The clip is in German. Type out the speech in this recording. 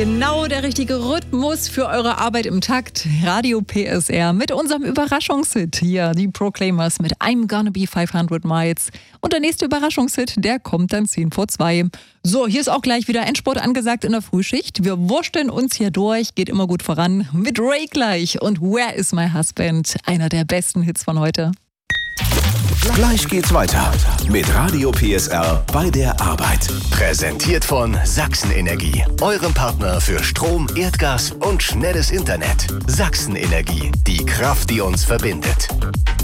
Genau der richtige Rhythmus für eure Arbeit im Takt. Radio PSR mit unserem Überraschungshit hier, die Proclaimers mit I'm Gonna Be 500 Miles. Und der nächste Überraschungshit, der kommt dann 10 vor 2. So, hier ist auch gleich wieder Endspurt angesagt in der Frühschicht. Wir wursteln uns hier durch, geht immer gut voran. Mit Ray gleich und Where is my husband? Einer der besten Hits von heute. Gleich geht's weiter mit Radio PSR bei der Arbeit. Präsentiert von Sachsen-Energie, eurem Partner für Strom, Erdgas und schnelles Internet. Sachsen-Energie, die Kraft, die uns verbindet.